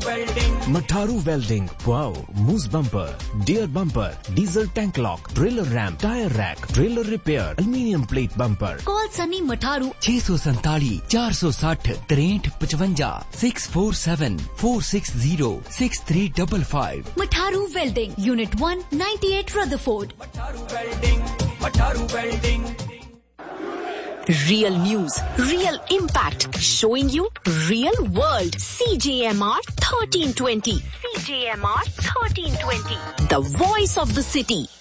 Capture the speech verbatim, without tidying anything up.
Mataru Welding. Wow. Moose bumper, deer bumper, diesel tank lock, trailer ramp, tire rack, trailer repair, aluminium plate bumper. Call Sunny Mataru छह सौ सैतालीस चार सौ साठ तिरसठ पचवंजा six four seven four six zero six three double five. Mataru Welding, Unit one, ninety-eight Rutherford. Mataru Welding, Mataru Welding. Real news, real impact, showing you real world. C J M R thirteen twenty. C J M R thirteen twenty. The voice of the city.